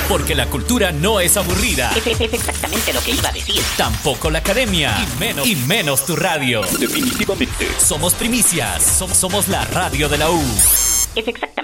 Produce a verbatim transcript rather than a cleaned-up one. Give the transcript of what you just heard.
Porque la cultura no es aburrida. Es, es, es exactamente lo que iba a decir. Tampoco la academia. Y menos, y menos tu radio. Definitivamente. Somos primicias. Somos, somos la radio de la U. Es exactamente.